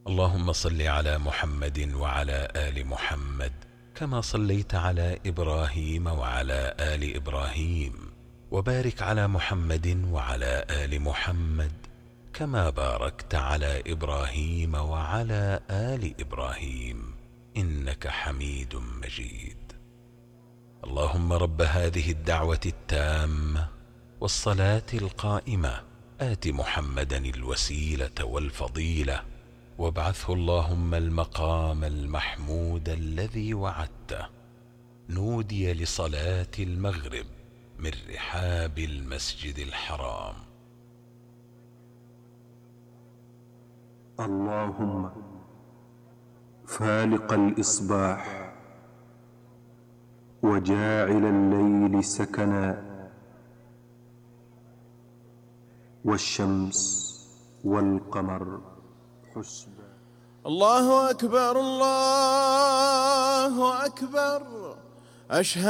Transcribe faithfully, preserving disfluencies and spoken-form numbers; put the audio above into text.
اللهم صل على محمد وعلى آل محمد كما صليت على إبراهيم وعلى آل إبراهيم، وبارك على محمد وعلى آل محمد كما باركت على إبراهيم وعلى آل إبراهيم إنك حميد مجيد. اللهم رب هذه الدعوة التامة والصلاة القائمة آت محمدا الوسيلة والفضيلة وابعثه اللهم المقام المحمود الذي وعدته. نودي لصلاة المغرب من رحاب المسجد الحرام. اللهم فالق الإصباح وجاعل الليل سكنا والشمس والقمر حسبا. الله أكبر الله أكبر. أشهد